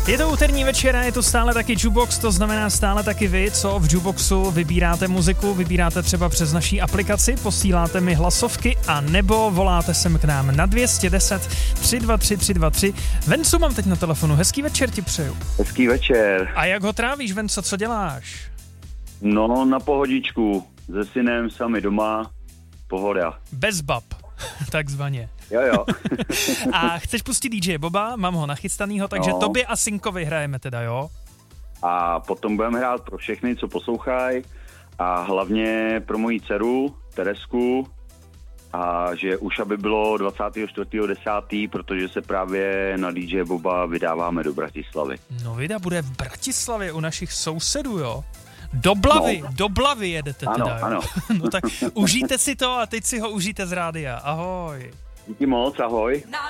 Je to úterní večer a je to stále taky Jukebox, to znamená stále taky vy, co v Jukeboxu vybíráte muziku, vybíráte třeba přes naší aplikaci, posíláte mi hlasovky a nebo voláte sem k nám na 210 323 323. Vencu mám teď na telefonu, hezký večer ti přeju. Hezký večer. A jak ho trávíš, Venco, co děláš? No, na pohodičku, se synem, sami doma, pohoda. Bez bab, takzvaně. Jo. A chceš pustit DJ Boba, mám ho nachystanýho, takže tobě a synkovi hrajeme teda, jo? A potom budeme hrát pro všechny, co poslouchají a hlavně pro moji dceru, Teresku, a že už aby bylo 24.10., protože se právě na DJ Boba vydáváme do Bratislavy. No vida bude v Bratislavě u našich sousedů, jo? Do Blavy jedete teda, jo? Ano. No tak užijte si to a teď si ho užijte z rádia. Ahoj. Díky moc, ahoj. Na